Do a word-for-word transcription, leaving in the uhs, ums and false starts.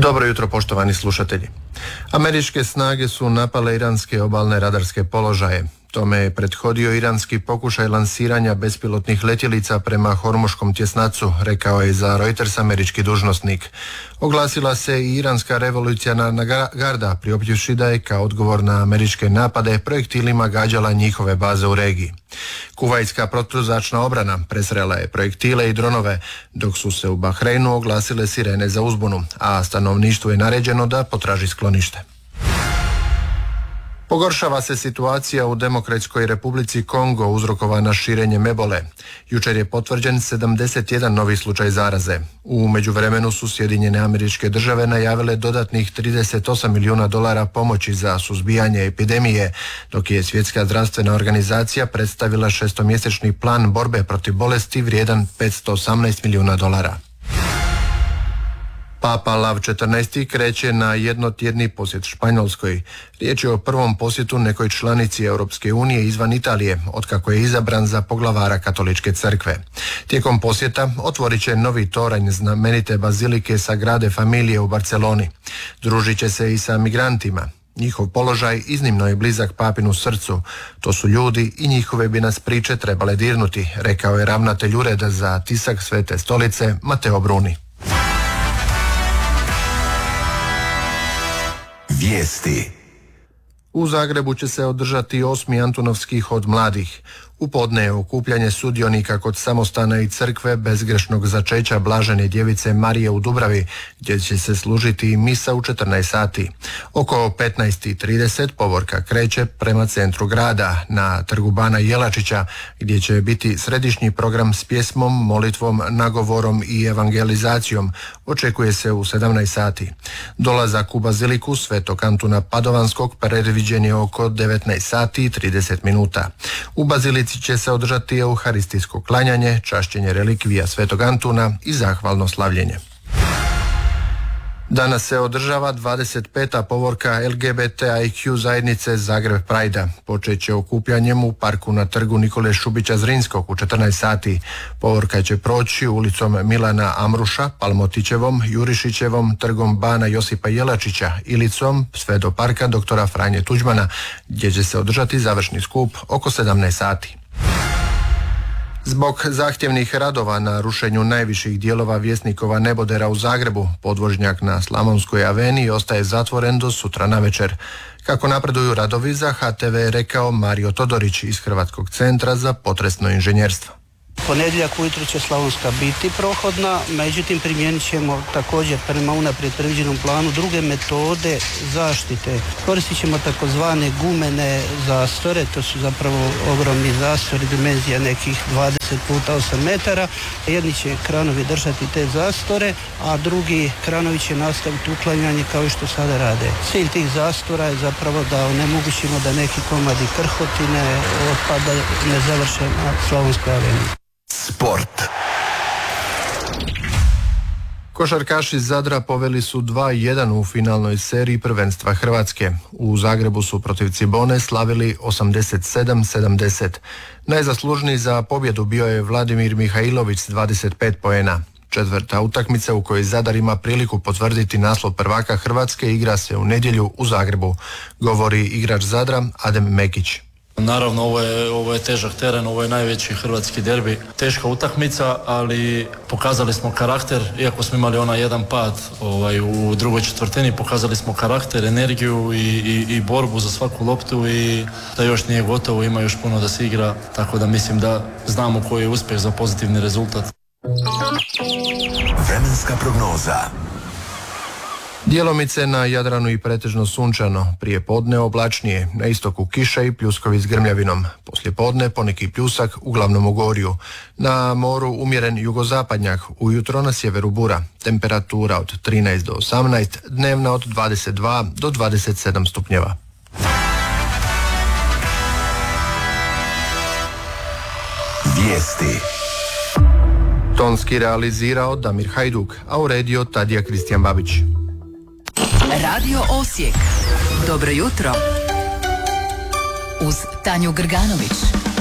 Dobro jutro, poštovani slušatelji. Američke snage su napale iranske obalne radarske položaje. Tome je prethodio iranski pokušaj lansiranja bespilotnih letjelica prema Hormuškom tjesnacu, rekao je za Reuters američki dužnosnik. Oglasila se i iranska revolucionarna garda, priopćivši da je kao odgovor na američke napade projektilima gađala njihove baze u regiji. Kuvajtska protuzračna obrana presrela je projektile i dronove, dok su se u Bahreinu oglasile sirene za uzbunu, a stanovništvu je naređeno da potraži sklonište. Pogoršava se situacija u Demokratskoj Republici Kongo uzrokovana širenjem ebole. Jučer je potvrđen sedamdeset jedan novi slučaj zaraze. U međuvremenu su Sjedinjene Američke Države najavile dodatnih trideset osam milijuna dolara pomoći za suzbijanje epidemije, dok je Svjetska zdravstvena organizacija predstavila šestomjesečni plan borbe protiv bolesti vrijedan petsto osamnaest milijuna dolara. Papa Lav četrnaesti kreće na jednotjedni posjet Španjolskoj. Riječ je o prvom posjetu nekoj članici Europske unije izvan Italije, otkako je izabran za poglavara Katoličke crkve. Tijekom posjeta otvorit će novi toranj znamenite bazilike Sagrade Familije u Barceloni. Družit će se i sa migrantima. Njihov položaj iznimno je blizak papinu srcu. To su ljudi i njihove bi nas priče trebale dirnuti, rekao je ravnatelj Ureda za tisak Svete stolice Mateo Bruni. Vijesti. U Zagrebu će se održati osmi Antunovski hod mladih. U podne je okupljanje sudionika kod samostana i crkve bezgrešnog začeća Blažene djevice Marije u Dubravi, gdje će se služiti misa u četrnaest sati. Oko petnaest i trideset povorka kreće prema centru grada, na trgu Bana Jelačića, gdje će biti središnji program s pjesmom, molitvom, nagovorom i evangelizacijom. Očekuje se u sedamnaest sati. Dolazak u baziliku Svetog Antuna Padovanskog predviđen je oko devetnaest sati i trideset minuta. U bazilici će se održati euharistijsko klanjanje, čašćenje relikvija Svetog Antuna i zahvalno slavljenje. Danas se održava dvadeset peta povorka L G B T I Q zajednice Zagreb Prajda. Počet će okupljanjem u parku na trgu Nikole Šubića Zrinskog u četrnaest sati. Povorka će proći ulicom Milana Amruša, Palmotićevom, Jurišićevom, trgom Bana Josipa Jelačića, Ilicom, sve do parka doktora Franje Tuđmana, gdje će se održati završni skup oko sedamnaest sati. Zbog zahtjevnih radova na rušenju najviših dijelova Vjesnikova nebodera u Zagrebu, podvožnjak na Slavonskoj aveniji ostaje zatvoren do sutra navečer. Kako napreduju radovi, za H T V je rekao Mario Todorić iz Hrvatskog centra za potresno inženjerstvo. Ponedjeljak ujutro će Slavonska biti prohodna, međutim primijenit ćemo također prema unaprijed predviđenom planu druge metode zaštite. Koristit ćemo takozvane gumene zastore, to su zapravo ogromni zastori, dimenzija nekih dvadeset puta osam metara. Jedni će kranovi držati te zastore, a drugi kranovi će nastaviti uklanjanje kao što sada rade. Cilj tih zastora je zapravo da onemogućimo da neki komadi krhotine otpada ne završe na Slavonskoj aveniji. Sport. Košarkaši Zadra poveli su dva jedan u finalnoj seriji prvenstva Hrvatske. U Zagrebu su protiv Cibone slavili osamdeset sedam sedamdeset. Najzaslužniji za pobjedu bio je Vladimir Mihajlović s dvadeset pet poena. Četvrta utakmica u kojoj Zadar ima priliku potvrditi naslov prvaka Hrvatske igra se u nedjelju u Zagrebu, govori igrač Zadra Adem Mekić. Naravno, ovo je, ovo je težak teren, ovo je najveći hrvatski derbi. Teška utakmica, ali pokazali smo karakter, iako smo imali onaj jedan pad ovaj, u drugoj četvrtini, pokazali smo karakter, energiju i, i, i borbu za svaku loptu i da još nije gotovo, ima još puno da se igra, tako da mislim da znamo koji je uspjeh za pozitivni rezultat. Vremenska prognoza. Djelomice na Jadranu i pretežno sunčano, prije podne oblačnije, na istoku kiša i pljuskovi s grmljavinom, poslije podne poneki pljusak, uglavnom u gorju. Na moru umjeren jugozapadnjak, ujutro na sjeveru bura, temperatura od trinaest do osamnaest, dnevna od dvadeset dva do dvadeset sedam stupnjeva. Vijesti. Tonski realizirao Damir Hajduk, a uredio Tadija Kristijan Babić. Radio Osijek. Dobro jutro. Uz Tanju Grganović.